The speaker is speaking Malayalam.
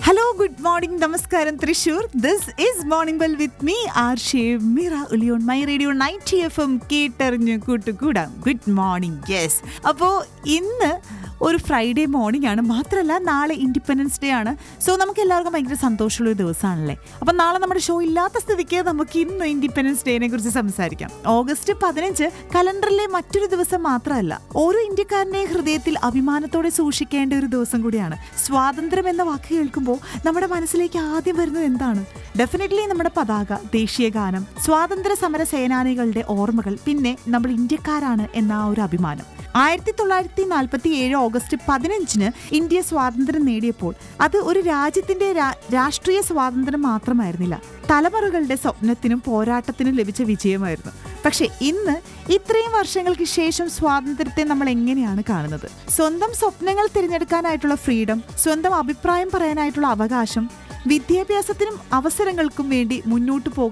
ഹലോ, ഗുഡ് മോർണിംഗ്, നമസ്കാരം Thrissur. This is morning bell with me ആർഷേ Meera ഉലിയോൺ my radio 90 FM കേട്ടറിഞ്ഞ് കൂട്ടുകൂടാം. Good morning. യെസ്, അപ്പോൾ ഇന്ന് ഒരു ഫ്രൈഡേ മോർണിംഗ് ആണ്. മാത്രമല്ല നാളെ ഇൻഡിപെൻഡൻസ് ഡേ ആണ്. സോ നമുക്ക് എല്ലാവർക്കും ഭയങ്കര സന്തോഷമുള്ളൊരു ദിവസമാണല്ലേ. അപ്പം നാളെ നമ്മുടെ ഷോ ഇല്ലാത്ത സ്ഥിതിക്ക് നമുക്ക് ഇന്ന് ഇൻഡിപെൻഡൻസ് ഡേനെ കുറിച്ച് സംസാരിക്കാം. ഓഗസ്റ്റ് 15 കലണ്ടറിലെ മറ്റൊരു ദിവസം മാത്രമല്ല, ഓരോ ഇന്ത്യക്കാരൻ്റെയും ഹൃദയത്തിൽ അഭിമാനത്തോടെ സൂക്ഷിക്കേണ്ട ഒരു ദിവസം കൂടിയാണ്. സ്വാതന്ത്ര്യം എന്ന വാക്ക് കേൾക്കുമ്പോൾ നമ്മുടെ മനസ്സിലേക്ക് ആദ്യം വരുന്നത് എന്താണ്? ഡെഫിനറ്റ്ലി നമ്മുടെ പതാക, ദേശീയ ഗാനം, സ്വാതന്ത്ര്യ സമര സേനാനികളുടെ ഓർമ്മകൾ, പിന്നെ നമ്മൾ ഇന്ത്യക്കാരാണ് എന്ന ആ ഒരു അഭിമാനം. 1947 ഓഗസ്റ്റ് 15 ഇന്ത്യ സ്വാതന്ത്ര്യം നേടിയപ്പോൾ അത് ഒരു രാജ്യത്തിന്റെ രാഷ്ട്രീയ സ്വാതന്ത്ര്യം മാത്രമായിരുന്നില്ല, തലമുറകളുടെ സ്വപ്നത്തിനും പോരാട്ടത്തിനും ലഭിച്ച വിജയമായിരുന്നു. പക്ഷെ ഇന്ന് ഇത്രയും വർഷങ്ങൾക്ക് ശേഷം സ്വാതന്ത്ര്യത്തെ നമ്മൾ എങ്ങനെയാണ് കാണുന്നത്? സ്വന്തം സ്വപ്നങ്ങൾ തിരഞ്ഞെടുക്കാനായിട്ടുള്ള ഫ്രീഡം, സ്വന്തം അഭിപ്രായം പറയാനായിട്ടുള്ള അവകാശം, വിദ്യാഭ്യാസത്തിനും അവസരങ്ങൾക്കും വേണ്ടി മുന്നോട്ട്